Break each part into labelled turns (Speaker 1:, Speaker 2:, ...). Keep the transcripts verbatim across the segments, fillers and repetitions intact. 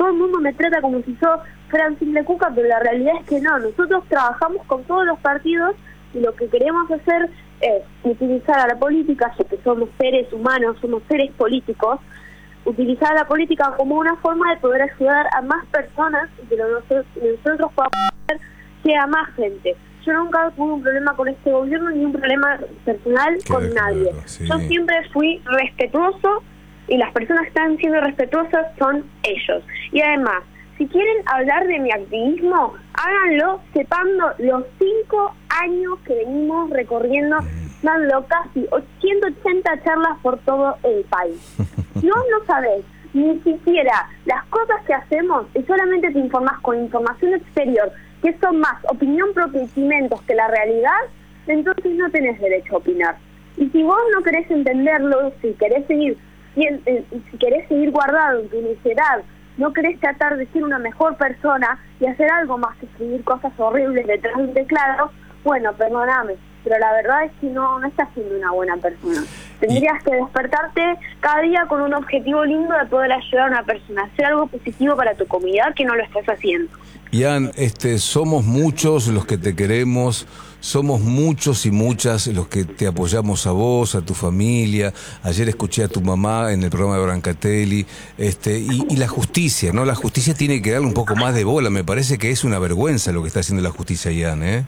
Speaker 1: todo el mundo me trata como si yo fuera un simple cuca, pero la realidad es que no. Nosotros trabajamos con todos los partidos y lo que queremos hacer es utilizar a la política, ya que somos seres humanos, somos seres políticos, utilizar a la política como una forma de poder ayudar a más personas y que nosotros, nosotros podamos hacer que a más gente. Yo nunca tuve un problema con este gobierno ni un problema personal
Speaker 2: Qué
Speaker 1: con nadie.
Speaker 2: claro, sí.
Speaker 1: Yo siempre fui respetuoso y las personas que están siendo respetuosas son ellos. Y además, si quieren hablar de mi activismo, háganlo sepando los cinco años que venimos recorriendo, dando casi ciento ochenta charlas por todo el país. No, no sabés ni siquiera las cosas que hacemos y solamente te informás con información exterior, que son más opinión propia y cimentos que la realidad, entonces no tenés derecho a opinar. Y si vos no querés entenderlo, si querés seguir, si, eh, si querés seguir guardado en tu necedad, no querés tratar de ser una mejor persona y hacer algo más que escribir cosas horribles detrás de un teclado, bueno, perdóname, pero la verdad es que no, no estás siendo una buena persona. Tendrías que despertarte cada día con un objetivo lindo de poder ayudar a una persona, hacer algo positivo para tu comunidad, que no lo estás haciendo.
Speaker 2: Ian, este, somos muchos los que te queremos, somos muchos y muchas los que te apoyamos a vos, a tu familia. Ayer escuché a tu mamá en el programa de Brancatelli, este, y, y la justicia, ¿no? La justicia tiene que darle un poco más de bola. Me parece que es una vergüenza lo que está haciendo la justicia, Ian, ¿eh?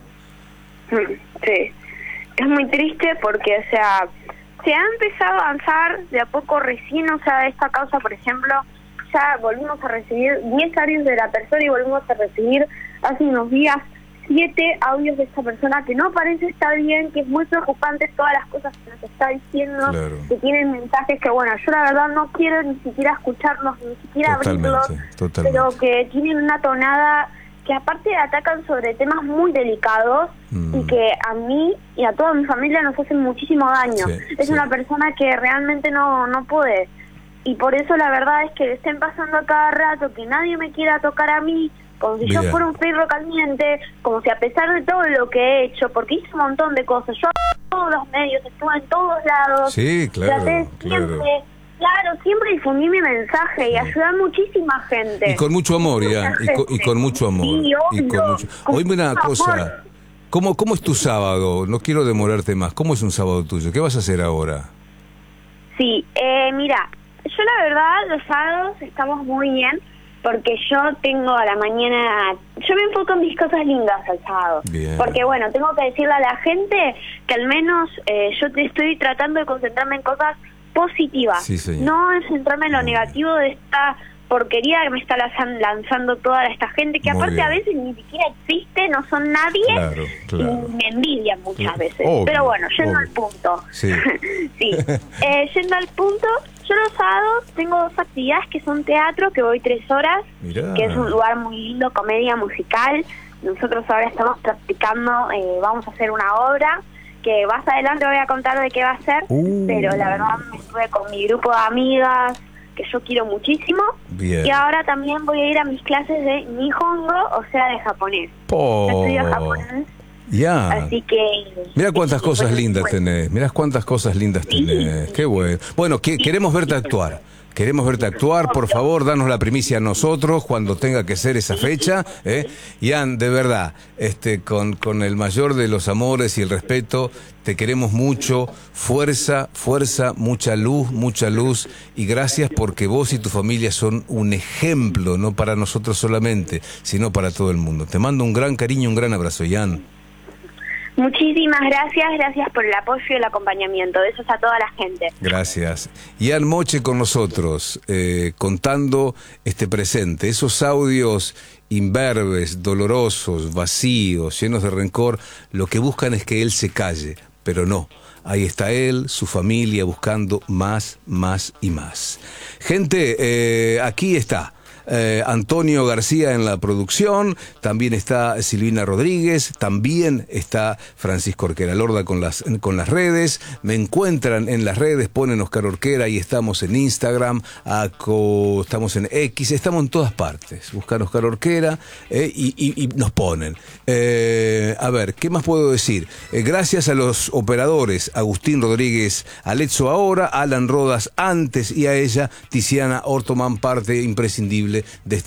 Speaker 1: Sí, es muy triste porque, o sea, se ha empezado a avanzar de a poco recién, o sea, esta causa, por ejemplo, ya volvimos a recibir diez audios de la persona y volvimos a recibir hace unos días siete audios de esta persona que no parece estar bien, que es muy preocupante todas las cosas que nos está diciendo, claro, que tienen mensajes que, bueno, yo la verdad no quiero ni siquiera escucharlos, ni siquiera abrirlos, totalmente, pero que tienen una tonada que aparte atacan sobre temas muy delicados mm. y que a mí y a toda mi familia nos hacen muchísimo daño. Sí, es sí. una persona que realmente no, no puede. Y por eso la verdad es que estén pasando a cada rato, que nadie me quiera tocar a mí, como si Mira. yo fuera un perro caliente, como si a pesar de todo lo que he hecho, porque hice un montón de cosas, yo en todos los medios, estuve en todos lados,
Speaker 2: sí, claro,
Speaker 1: traté siempre, claro. Claro, siempre difundí mi mensaje y ayudé a muchísima gente.
Speaker 2: Y con mucho amor, ya, y con, y con mucho amor.
Speaker 1: Sí, obvio,
Speaker 2: y con mucho...
Speaker 1: con
Speaker 2: Oíme una cosa,
Speaker 1: amor.
Speaker 2: ¿cómo, ¿cómo es tu sábado? No quiero demorarte más. ¿Cómo es un sábado tuyo? ¿Qué vas a hacer ahora?
Speaker 1: Sí, eh, mira, yo la verdad los sábados estamos muy bien porque yo tengo a la mañana, yo me enfoco en mis cosas lindas al sábado, bien. Porque bueno, tengo que decirle a la gente que al menos eh, yo te estoy tratando de concentrarme en cosas positivas, sí, no en centrarme en lo negativo de esta porquería que me está lanzando toda esta gente, que muy aparte bien. A veces ni siquiera existe, no son nadie, claro, claro. y me envidian muchas claro. veces, obvio, pero bueno, yendo obvio. al punto, sí, sí. Eh, yendo al punto, yo los sábados tengo dos actividades que son teatro, que voy tres horas, Mirá. que es un lugar muy lindo, comedia musical. Nosotros ahora estamos practicando, eh, vamos a hacer una obra que más adelante voy a contar de qué va a ser, uh. pero la verdad me estuve con mi grupo de amigas que yo quiero muchísimo. Bien. Y ahora también voy a ir a mis clases de Nihongo, o sea, de japonés.
Speaker 2: Oh.
Speaker 1: Yo estudio japonés.
Speaker 2: Ya.
Speaker 1: Así que...
Speaker 2: Mirá cuántas sí, cosas lindas bueno. tenés, mirá cuántas cosas lindas sí. tenés. Qué bueno. Bueno, que, queremos verte actuar. Queremos verte actuar, por favor, danos la primicia a nosotros cuando tenga que ser esa fecha, ¿eh? Ian, de verdad, este, con, con el mayor de los amores y el respeto, te queremos mucho, fuerza, fuerza, mucha luz, mucha luz, y gracias porque vos y tu familia son un ejemplo, no para nosotros solamente, sino para todo el mundo. Te mando un gran cariño, un gran abrazo, Ian.
Speaker 1: Muchísimas gracias, gracias por el apoyo y el acompañamiento. Besos a toda la gente.
Speaker 2: Gracias. Ian Moche con nosotros, eh, contando este presente, esos audios imberbes, dolorosos, vacíos, llenos de rencor, lo que buscan es que él se calle, pero no. Ahí está él, su familia, buscando más, más y más. Gente, eh, aquí está. Eh, Antonio García en la producción, también está Silvina Rodríguez, también está Francisco Orquera Lorda con las, con las redes. Me encuentran en las redes, ponen Oscar Orquera y estamos en Instagram, aco, estamos en X, estamos en todas partes. Buscan Oscar Orquera eh, y, y, y nos ponen. Eh, a ver, ¿qué más puedo decir? Eh, gracias a los operadores, Agustín Rodríguez Aletzo ahora, Alan Rodas antes y a ella, Tiziana Ortoman, parte imprescindible de